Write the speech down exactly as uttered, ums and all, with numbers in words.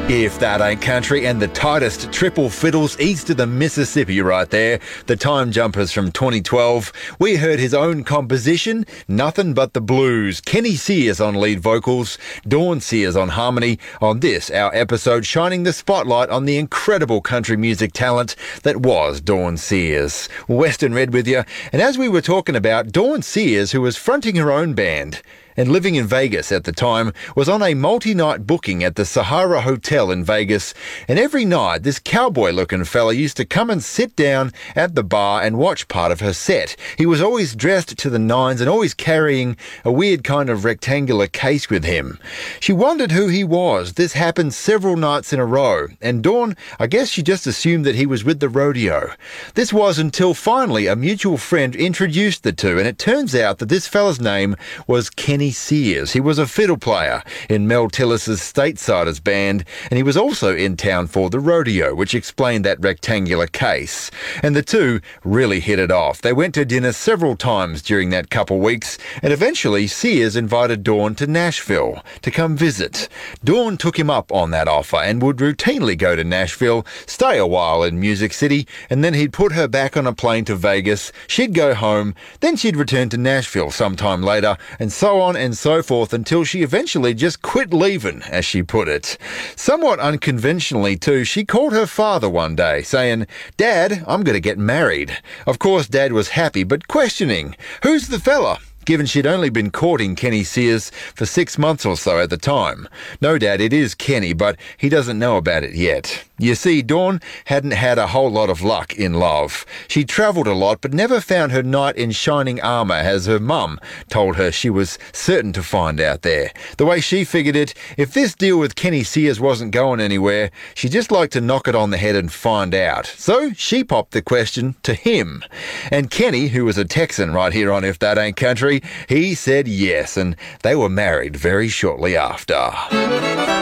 If that ain't country, and the tightest triple fiddles east of the Mississippi right there. The Time Jumpers from twenty twelve. We heard his own composition, Nothing But the Blues. Kenny Sears on lead vocals, Dawn Sears on harmony. On this, our episode shining the spotlight on the incredible country music talent that was Dawn Sears. Western Red with you. And as we were talking about, Dawn Sears, who was fronting her own band and living in Vegas at the time, was on a multi-night booking at the Sahara Hotel in Vegas, and every night this cowboy-looking fella used to come and sit down at the bar and watch part of her set. He was always dressed to the nines and always carrying a weird kind of rectangular case with him. She wondered who he was. This happened several nights in a row, and Dawn, I guess she just assumed that he was with the rodeo. This was until finally a mutual friend introduced the two, and it turns out that this fella's name was Kenny Sears. He was a fiddle player in Mel Tillis's Statesiders band, and he was also in town for the rodeo, which explained that rectangular case. And the two really hit it off. They went to dinner several times during that couple weeks, and eventually Sears invited Dawn to Nashville to come visit. Dawn took him up on that offer and would routinely go to Nashville, stay a while in Music City, and then he'd put her back on a plane to Vegas. She'd go home, then she'd return to Nashville sometime later, and so on and so forth until she eventually just quit leaving, as she put it. Somewhat unconventionally too, she called her father one day saying, "Dad, I'm going to get married." Of course, Dad was happy but questioning, who's the fella? Given she'd only been courting Kenny Sears for six months or so at the time. No, Dad, it is Kenny, but he doesn't know about it yet. You see, Dawn hadn't had a whole lot of luck in love. She travelled a lot, but never found her knight in shining armour, as her mum told her she was certain to find out there. The way she figured it, if this deal with Kenny Sears wasn't going anywhere, she'd just like to knock it on the head and find out. So she popped the question to him. And Kenny, who was a Texan right here on If That Ain't Country, he said yes, and they were married very shortly after.